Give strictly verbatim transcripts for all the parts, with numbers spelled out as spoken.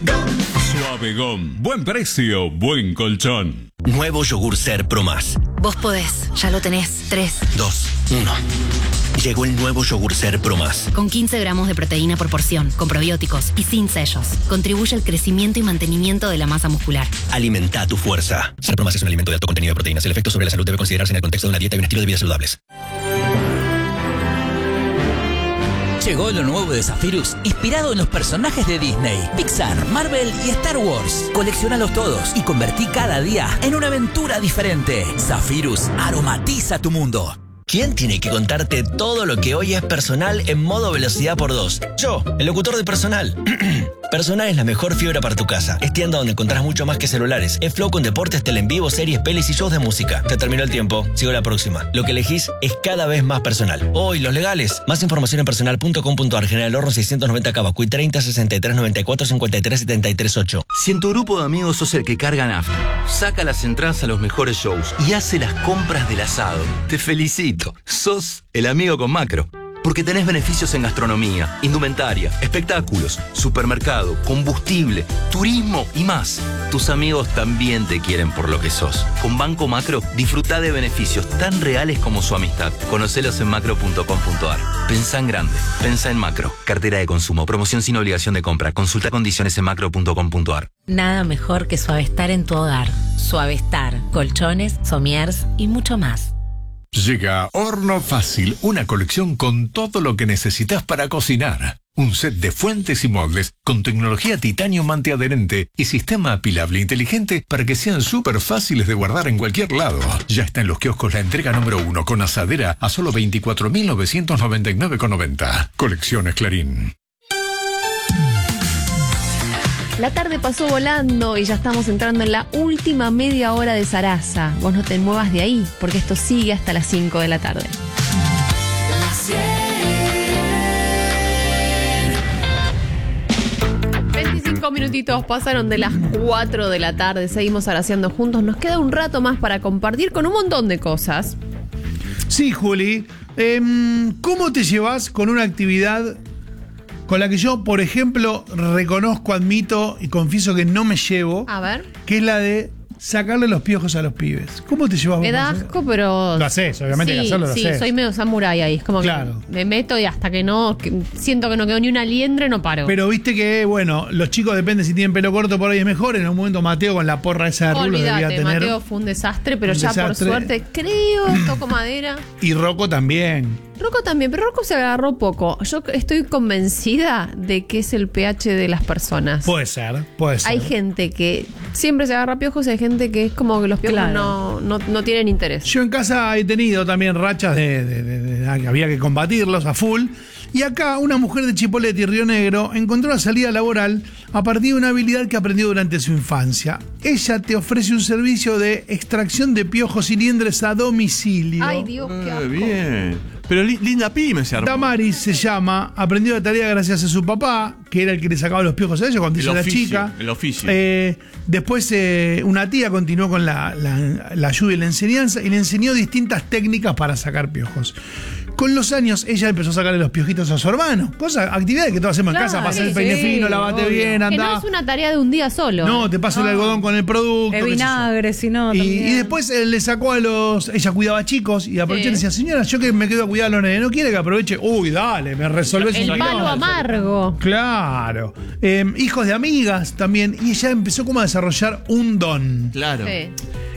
Suave Gom. Buen precio, buen colchón. Nuevo yogur Ser Pro Más. Vos podés, ya lo tenés. tres, dos, uno. Llegó el nuevo yogur Ser Pro Más. Con quince gramos de proteína por porción, con probióticos y sin sellos. Contribuye al crecimiento y mantenimiento de la masa muscular. Alimenta tu fuerza. Ser Pro Más es un alimento de alto contenido de proteínas. El efecto sobre la salud debe considerarse en el contexto de una dieta y un estilo de vida saludables. Llegó lo nuevo de Zephyrus, inspirado en los personajes de Disney, Pixar, Marvel y Star Wars. Colecciónalos todos y convertí cada día en una aventura diferente. Zephyrus aromatiza tu mundo. ¿Quién tiene que contarte todo lo que hoy es Personal en modo velocidad por dos? Yo, el locutor de Personal. Personal es la mejor fibra para tu casa. Es tienda donde encontrás mucho más que celulares. Es Flow con deportes, tele en vivo, series, pelis y shows de música. Se terminó el tiempo. Sigo la próxima. Lo que elegís es cada vez más Personal. Hoy, los legales. Más información en personal punto com punto ar. General Horno seiscientos noventa Cabacuy treinta sesenta y tres noventa y cuatro cincuenta y tres setenta y tres ocho. Si en tu grupo de amigos sos el que carga nafta, saca las entradas a los mejores shows y hace las compras del asado, te felicito. Sos el amigo con Macro. Porque tenés beneficios en gastronomía, indumentaria, espectáculos, supermercado, combustible, turismo y más. Tus amigos también te quieren por lo que sos. Con Banco Macro, disfruta de beneficios tan reales como su amistad. Conocelos en macro punto com punto ar. Pensá en grande. Pensá en Macro. Cartera de consumo. Promoción sin obligación de compra. Consulta condiciones en macro punto com punto ar. Nada mejor que Suavestar en tu hogar. Suavestar, colchones, somiers y mucho más. Llega Horno Fácil, una colección con todo lo que necesitas para cocinar. Un set de fuentes y moldes con tecnología titanio antiadherente y sistema apilable inteligente para que sean súper fáciles de guardar en cualquier lado. Ya está en los kioscos la entrega número uno con asadera a solo veinticuatro mil novecientos noventa y nueve con noventa. Colecciones Clarín. La tarde pasó volando y ya estamos entrando en la última media hora de Sarasa. Vos no te muevas de ahí, porque esto sigue hasta las cinco de la tarde. veinticinco minutitos pasaron de las cuatro de la tarde. Seguimos araseando juntos. Nos queda un rato más para compartir con un montón de cosas. Sí, Juli. Eh, ¿Cómo te llevas con una actividad con la que yo, por ejemplo, reconozco, admito y confieso que no me llevo? A ver. Que es la de sacarle los piojos a los pibes. ¿Cómo te llevas vos? Me da asco, pero... Lo haces, obviamente, sí, que hacerlo, lo sí, haces. soy medio samurái ahí. Es como claro. que me meto y hasta que no... Que siento que no quedó ni una liendre, no paro. Pero viste que, bueno, los chicos depende si tienen pelo corto, por ahí es mejor. En un momento Mateo con la porra esa de rulos debía tener. Mateo fue un desastre, pero ya desastre. Por suerte, creo, toco madera. Y Rocco también. Rocco también, pero Rocco se agarró poco. Yo estoy convencida de que es el pH de las personas. Puede ser, puede ser. Hay gente que siempre se agarra piojos y hay gente que es como que los piojos claro. no, no, no tienen interés. Yo en casa he tenido también rachas de, de, de, de, de que había que combatirlos a full. Y acá una mujer de Chipolete y Río Negro encontró una salida laboral a partir de una habilidad que aprendió durante su infancia. Ella te ofrece un servicio de extracción de piojos y liendres a domicilio. Ay, Dios, qué asco. Ah, bien. Pero li- linda pyme se armó. Damaris se llama, aprendió la tarea gracias a su papá, que era el que le sacaba los piojos a ella cuando ella era chica. El oficio. Eh, después eh, una tía continuó con la, la, la ayuda y la enseñanza y le enseñó distintas técnicas para sacar piojos. Con los años ella empezó a sacarle los piojitos a su hermano. Cosas, actividades que todos hacemos claro, en casa, pasar sí, el peine sí, fino, lavate obvio. bien, andá. Que no es una tarea de un día solo. No, te paso no. el algodón con el producto. El vinagre, si no. Y, y después eh, le sacó a los. Ella cuidaba chicos y aprovechó sí. y decía, señora, yo que me quedo a cuidar a los nenes, ¿no quiere que aproveche? Uy, dale, me resolvés el un palo amargo. Claro. Eh, hijos de amigas también. Y ella empezó como a desarrollar un don. Claro. Sí.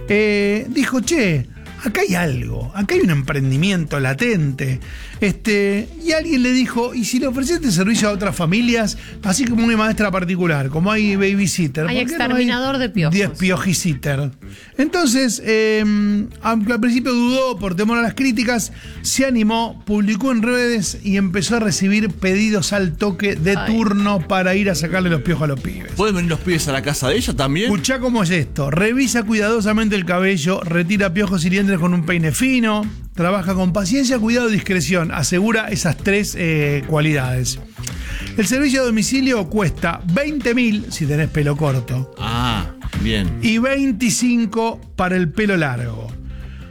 Eh, dijo, che, acá hay algo, acá hay un emprendimiento latente. Este, y alguien le dijo, ¿y si le ofreces este servicio a otras familias, así como una maestra particular, como hay babysitter? Hay exterminador no hay de piojos. diez piojisitter. Entonces, eh, aunque al principio dudó por temor a las críticas, se animó, publicó en redes y empezó a recibir pedidos al toque de Ay. turno para ir a sacarle los piojos a los pibes. ¿Pueden venir los pibes a la casa de ella también? Escuchá cómo es esto. Revisa cuidadosamente el cabello, retira piojos y liendres con un peine fino, trabaja con paciencia, cuidado y discreción. Asegura esas tres eh, cualidades. El servicio a domicilio cuesta veinte mil si tenés pelo corto. Ah, bien. Y veinticinco para el pelo largo.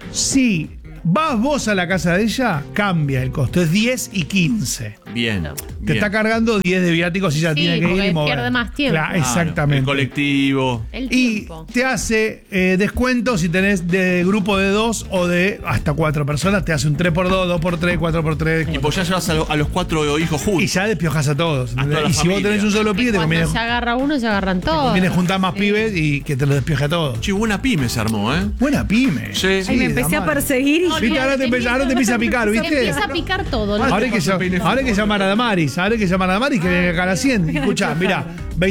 Si vas vos a la casa de ella, cambia el costo. Es diez y quince. Bien. te Bien. está cargando diez de viáticos y ya Sí, tiene que ir porque y mover. pierde más tiempo. Claro, Claro, exactamente. El colectivo. El Y tiempo. te hace eh, descuento si tenés de grupo de dos o de hasta cuatro personas. Te hace un tres por dos, dos por tres, cuatro por tres. Y pues ya llevas a, lo- a los cuatro hijos juntos. Y ya despiojas a todos. A toda la y si vos familia. tenés un solo pibe, te Cuando conviene, se agarra uno, se agarran todos. conviene juntar más pibes y que te lo despioje a todos. Che, buena pyme se armó, ¿eh? Buena pyme. Sí. Ay, me empecé la a madre. perseguir y ¿Viste? Ahora te, empieza, ahora te empieza a picar, Se ¿viste? empieza a picar todo. ¿no? Ahora hay que, llam- ahora hay que llamar a Damaris. Ahora hay que llamar a Damaris que venga acá a la cien. Escuchá, mirá.